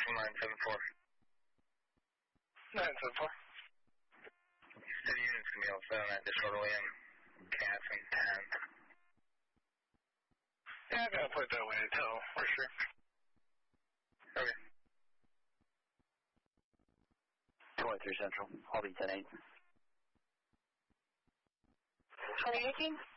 Central 974. 974. City units can be all set on that disorderly and gas and 10. Yeah, I gotta put it that way to tell, for sure. Okay. 23 Central, I'll be 10-8. 2018?